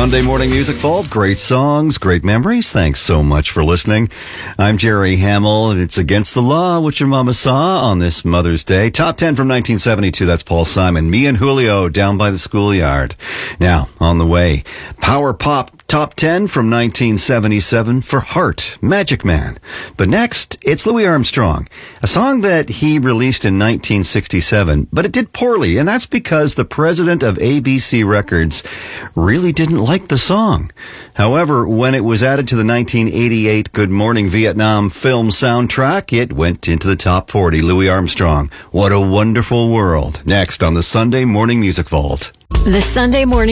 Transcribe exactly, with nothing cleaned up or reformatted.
Sunday Morning Music Vault. Great songs, great memories. Thanks so much for listening. I'm Jerry Hamill, and it's Against the Law, What Your Mama Saw on this Mother's Day. Top ten from nineteen seventy-two, that's Paul Simon. Me and Julio, Down by the Schoolyard. Now, on the way, Power Pop Top ten from nineteen seventy-seven for Heart, Magic Man. But next, it's Louis Armstrong, a song that he released in nineteen sixty-seven, but it did poorly, and that's because the president of A B C Records really didn't like the song. However, when it was added to the nineteen eighty-eight Good Morning Vietnam film soundtrack, it went into the top forty. Louis Armstrong, What a Wonderful World. Next on the Sunday Morning Music Vault. The Sunday Morning